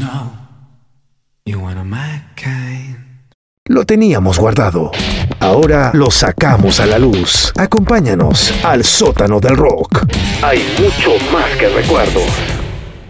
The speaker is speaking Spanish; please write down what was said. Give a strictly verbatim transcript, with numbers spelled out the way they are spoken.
Lo teníamos guardado. Ahora lo sacamos a la luz. Acompáñanos al sótano del rock. Hay mucho más que recuerdos.